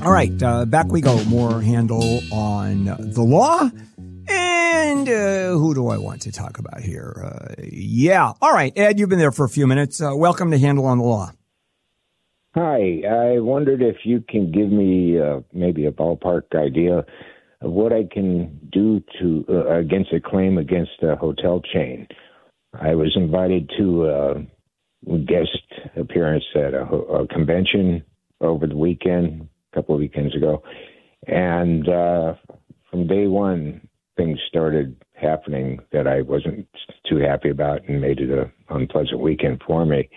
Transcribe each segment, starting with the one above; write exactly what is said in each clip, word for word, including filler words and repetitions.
All right, uh, back we go. More handle on the law. And uh, who do I want to talk about here? Uh, yeah. All right, Ed, you've been there for a few minutes. Uh, welcome to Handle on the Law. Hi. I wondered if you can give me uh, maybe a ballpark idea of what I can do to uh, against a claim against a hotel chain. I was invited to a guest appearance at a, a convention over the weekend, a couple of weekends ago, and uh, from day one, things started happening that I wasn't too happy about and made it an unpleasant weekend for me.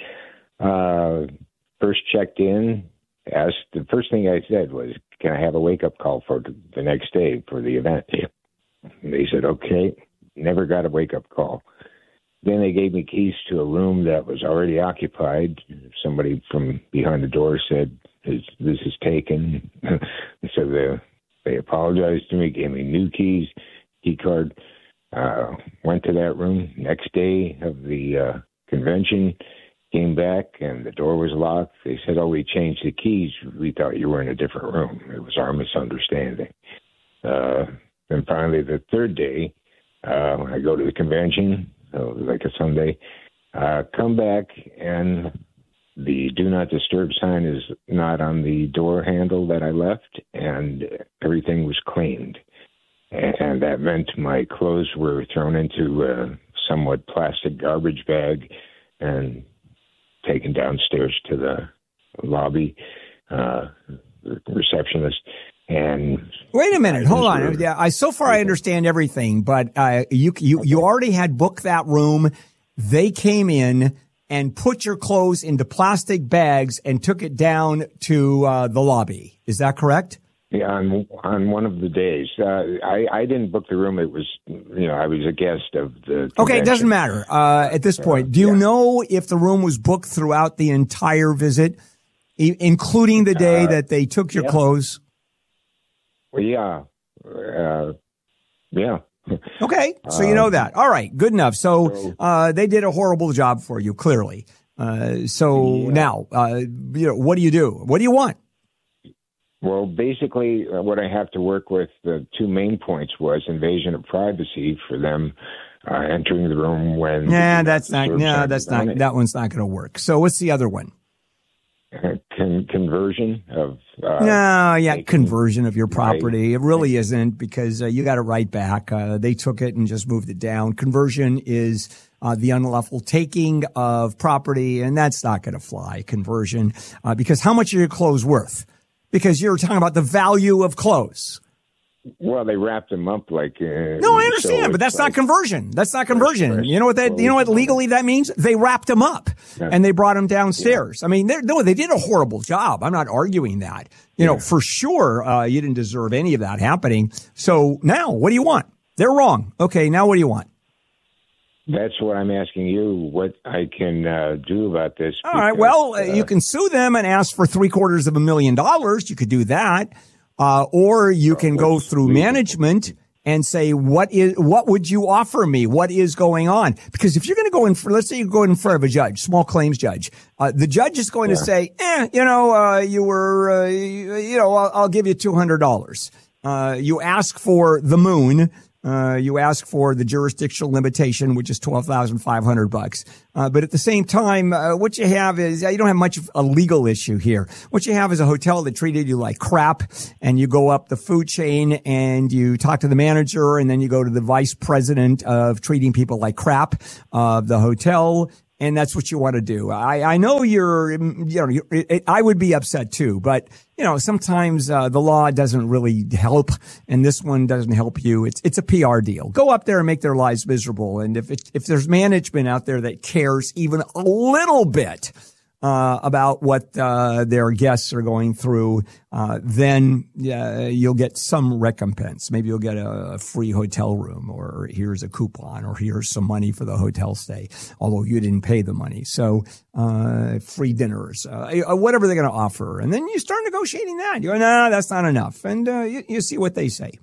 Uh, first checked in, asked, the first thing I said was, can I have a wake-up call for the next day for the event? And they said, okay. Never got a wake-up call. Then they gave me keys to a room that was already occupied. Somebody from behind the door said, this, this is taken. So they, they apologized to me, gave me new keys, key card. Uh, went to that room. Next day of the uh, convention, came back, and the door was locked. They said, oh, we changed the keys. We thought you were in a different room. It was our misunderstanding. Uh, and finally, the third day, uh, when I go to the convention, so it was like a Sunday, uh, come back, and the do not disturb sign is not on the door handle that I left, and everything was cleaned. And that meant my clothes were thrown into a somewhat plastic garbage bag and taken downstairs to the lobby, uh, the receptionist. And wait a minute, hold on. Yeah, I so far I understand everything, but uh, you you you already had booked that room. They came in and put your clothes into plastic bags and took it down to uh, the lobby. Is that correct? Yeah, on on one of the days. Uh, I I didn't book the room. It was, you know, I was a guest of the convention. Okay, it doesn't matter uh, at this point. Do you yeah. know if the room was booked throughout the entire visit, e- including the day uh, that they took your yeah. clothes? Well, yeah. Uh, yeah. Okay, so you know that. All right, good enough. So uh, they did a horrible job for you, clearly. Uh, so yeah. now, uh, you know, what do you do? What do you want? Well, basically, uh, what I have to work with, the two main points was invasion of privacy for them uh, entering the room when. Yeah, that's not. No, that's not. That one's not going to work. So what's the other one? Uh, con- conversion of. Uh, no, yeah, conversion of your property. Right. It really isn't, because uh, you got it right back. Uh, they took it and just moved it down. Conversion is uh, the unlawful taking of property, and that's not going to fly. Conversion, uh, because how much are your clothes worth? Because you're talking about the value of clothes. Well, they wrapped them up like. Uh, no, I understand, so but that's like, not conversion. That's not conversion. Fresh, you know what that? You know what legally that means? They wrapped them up yeah. and they brought them downstairs. Yeah. I mean, no, they did a horrible job. I'm not arguing that. You yeah. know, for sure, uh, you didn't deserve any of that happening. So now, what do you want? They're wrong. Okay, now what do you want? That's what I'm asking you, what I can uh, do about this. All because, right. Well, uh, you can sue them and ask for three quarters of a million dollars. You could do that. Uh, or you can go through management and say, what is, what would you offer me? What is going on? Because if you're going to go in for, let's say you go in front of a judge, small claims judge, uh, the judge is going yeah. to say, eh, you know, uh, you were, uh, you, you know, I'll, I'll give you two hundred dollars. Uh, you ask for the moon. Uh, you ask for the jurisdictional limitation, which is twelve thousand five hundred bucks. Uh, but at the same time, uh, what you have is, uh, you don't have much of a legal issue here. What you have is a hotel that treated you like crap, and you go up the food chain and you talk to the manager, and then you go to the vice president of treating people like crap of the hotel. And that's what you want to do. I, I know you're, you know, you're, it, I would be upset too, but you know, sometimes, uh, the law doesn't really help, and this one doesn't help you. It's, it's a P R deal. Go up there and make their lives miserable. And if it, if there's management out there that cares even a little bit, uh, about what, uh, their guests are going through, uh, then, uh, you'll get some recompense. Maybe you'll get a free hotel room, or here's a coupon, or here's some money for the hotel stay, although you didn't pay the money. So, uh, free dinners, uh, whatever they're going to offer. And then you start negotiating that. You go, no, that's not enough. And, uh, you, you see what they say.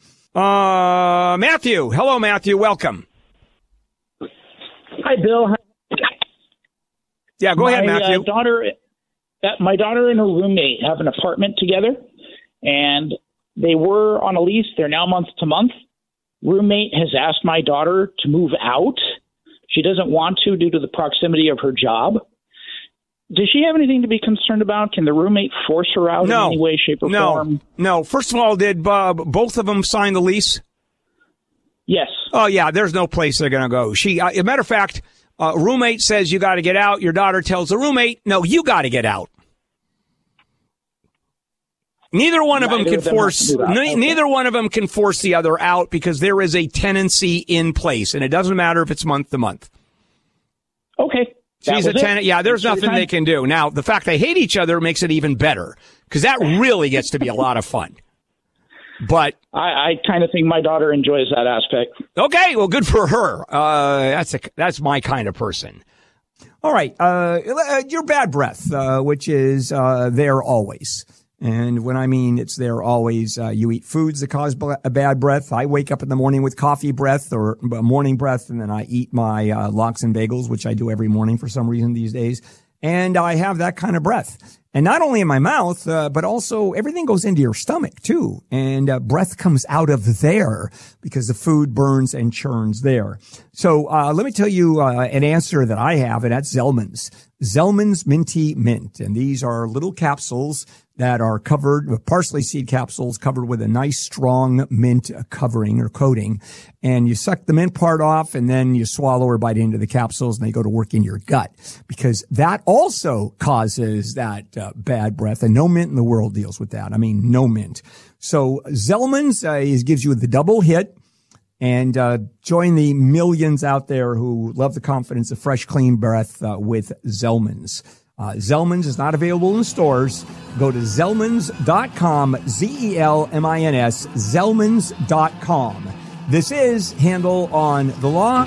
Uh, Matthew. Hello, Matthew. Welcome. Hi, Bill. Yeah, go my, ahead, Matthew. Uh, daughter, uh, my daughter and her roommate have an apartment together, and they were on a lease. They're now month to month. Roommate has asked my daughter to move out. She doesn't want to due to the proximity of her job. Does she have anything to be concerned about? Can the roommate force her out no, in any way, shape, or no, form? No. First of all, did uh, both of them sign the lease? Yes. Oh, yeah, there's no place they're going to go. She, uh, as a matter of fact, uh, roommate says you got to get out. Your daughter tells the roommate, no, you got to get out. Neither one of them can force, neither one of them can force the other out because there is a tenancy in place, and it doesn't matter if it's month to month. Okay. She's a tenant. Yeah, there's nothing they can do. Now, the fact they hate each other makes it even better because that really gets to be a lot of fun. But I, I kind of think my daughter enjoys that aspect. Okay, well, good for her. Uh, that's a, that's my kind of person. All right, uh, your bad breath, uh, which is uh, there always. And when I mean it's there always, uh, you eat foods that cause b- a bad breath. I wake up in the morning with coffee breath or morning breath, and then I eat my uh, lox and bagels, which I do every morning for some reason these days. And I have that kind of breath. And not only in my mouth, uh, but also everything goes into your stomach, too. And uh, breath comes out of there because the food burns and churns there. So uh, let me tell you uh, an answer that I have, and that's Zellman's. Zellman's Minty Mint. And these are little capsules that are covered with parsley seed capsules covered with a nice strong mint covering or coating. And you suck the mint part off and then you swallow or bite into the capsules and they go to work in your gut because that also causes that uh, bad breath, and no mint in the world deals with that. I mean, no mint. So Zellman's uh, is, gives you the double hit. And uh join the millions out there who love the confidence of fresh, clean breath uh, with Zellman's. Uh, Zellman's is not available in stores. Go to Zellmans dot com, Z E L M I N S, Zellmans dot com. This is Handel on the Law.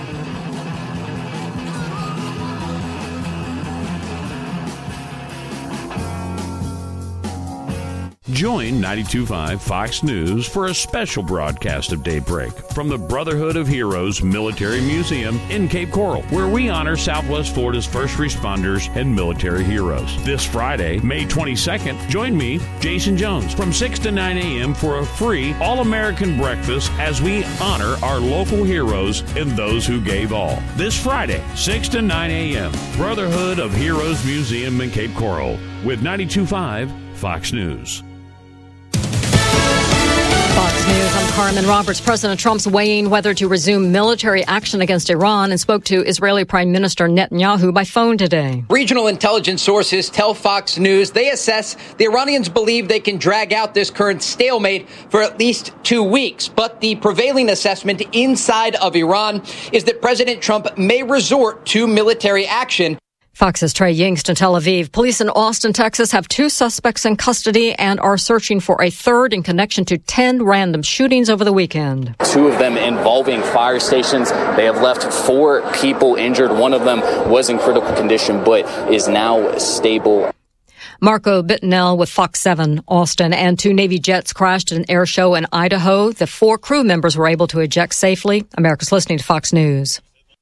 Join ninety-two point five Fox News for a special broadcast of Daybreak from the Brotherhood of Heroes Military Museum in Cape Coral, where we honor Southwest Florida's first responders and military heroes. This Friday, May twenty-second, join me, Jason Jones, from six to nine a.m. for a free all-American breakfast as we honor our local heroes and those who gave all. This Friday, six to nine a.m., Brotherhood of Heroes Museum in Cape Coral with ninety-two point five Fox News. Fox News, I'm Carmen Roberts. President Trump's weighing whether to resume military action against Iran and spoke to Israeli Prime Minister Netanyahu by phone today. Regional intelligence sources tell Fox News they assess the Iranians believe they can drag out this current stalemate for at least two weeks. But the prevailing assessment inside of Iran is that President Trump may resort to military action. Fox's Trey Yingst in Tel Aviv. Police in Austin, Texas have two suspects in custody and are searching for a third in connection to ten random shootings over the weekend. Two of them involving fire stations. They have left four people injured. One of them was in critical condition but is now stable. Marco Bittenell with Fox seven Austin. And two Navy jets crashed at an air show in Idaho. The four crew members were able to eject safely. America's listening to Fox News.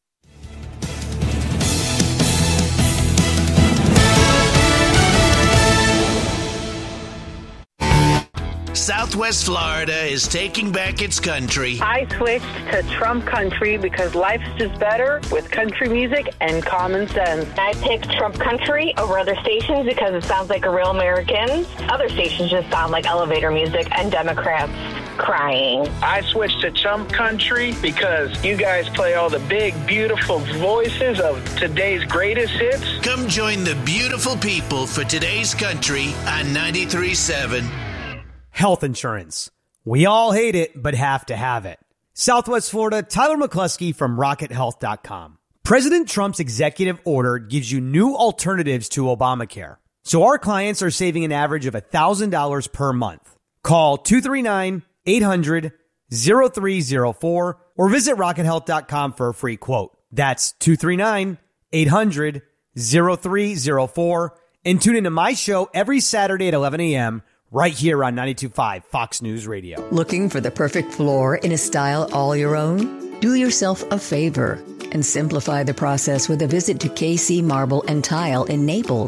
Southwest Florida is taking back its country. I switched to Trump Country because life's just better with country music and common sense. I picked Trump Country over other stations because it sounds like a real American. Other stations just sound like elevator music and Democrats crying. I switched to Trump Country because you guys play all the big, beautiful voices of today's greatest hits. Come join the beautiful people for today's country on ninety-three point seven. Health insurance. We all hate it, but have to have it. Southwest Florida, Tyler McCluskey from rocket health dot com. President Trump's executive order gives you new alternatives to Obamacare. So our clients are saving an average of one thousand dollars per month. Call two three nine, eight hundred, oh three oh four or visit rocket health dot com for a free quote. That's two three nine, eight hundred, oh three oh four and tune into my show every Saturday at eleven a.m. right here on ninety-two point five Fox News Radio. Looking for the perfect floor in a style all your own? Do yourself a favor and simplify the process with a visit to K C Marble and Tile in Naples.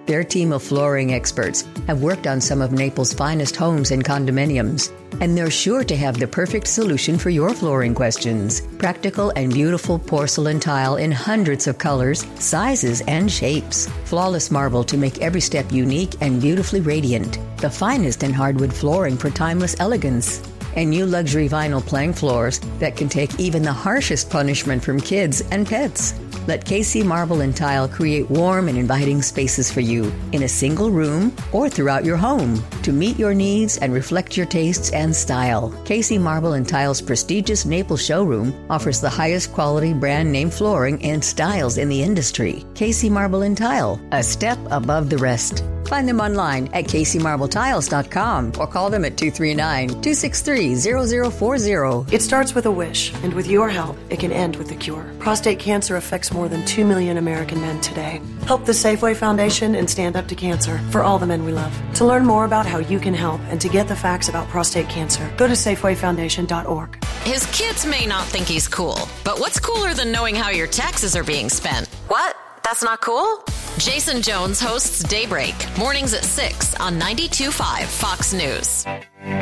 Their team of flooring experts have worked on some of Naples' finest homes and condominiums, and they're sure to have the perfect solution for your flooring questions. Practical and beautiful porcelain tile in hundreds of colors, sizes, and shapes. Flawless marble to make every step unique and beautifully radiant. The finest in hardwood flooring for timeless elegance. And new luxury vinyl plank floors that can take even the harshest punishment from kids and pets. Let K C Marble and Tile create warm and inviting spaces for you in a single room or throughout your home to meet your needs and reflect your tastes and style. K C Marble and Tile's prestigious Naples showroom offers the highest quality brand name flooring and styles in the industry. K C Marble and Tile, a step above the rest. Find them online at k c marble tiles dot com or call them at two three nine, two six three, zero zero four zero. It starts with a wish, and with your help, it can end with a cure. Prostate cancer affects more than two million American men today. Help the Safeway Foundation and Stand Up to Cancer for all the men we love. To learn more about how you can help and to get the facts about prostate cancer, go to safeway foundation dot org. His kids may not think he's cool, but what's cooler than knowing how your taxes are being spent? What? That's not cool? Jason Jones hosts Daybreak, mornings at six on ninety-two point five Fox News.